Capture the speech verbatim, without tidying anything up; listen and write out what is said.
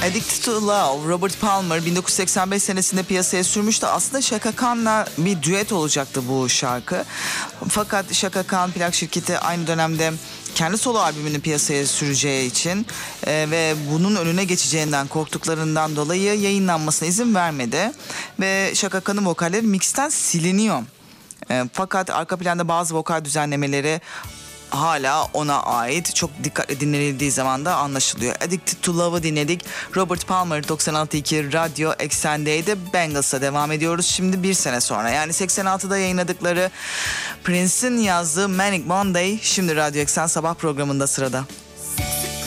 Addicted to Love, Robert Palmer bin dokuz yüz seksen beş senesinde piyasaya sürmüştü. Aslında Chaka Khan'la bir düet olacaktı bu şarkı. Fakat Chaka Khan plak şirketi aynı dönemde kendi solo albümünü piyasaya süreceği için e, ve bunun önüne geçeceğinden korktuklarından dolayı yayınlanmasına izin vermedi. Ve Chaka Khan'ın vokalleri mixten siliniyor. E, fakat arka planda bazı vokal düzenlemeleri hala ona ait. Çok dikkatli dinlenildiği zaman da anlaşılıyor. Addicted to Love'ı dinledik. Robert Palmer doksan altı nokta iki Radyo Eksen'deydi. Bengals'a devam ediyoruz. Şimdi bir sene sonra, yani seksen altıda yayınladıkları Prince'in yazdığı Manic Monday şimdi Radyo Eksen sabah programında sırada.